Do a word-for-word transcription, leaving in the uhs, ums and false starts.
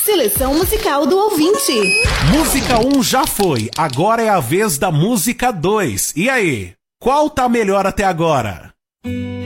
Seleção musical do ouvinte. Música um já foi, agora é a vez da música dois. E aí, qual tá melhor até agora?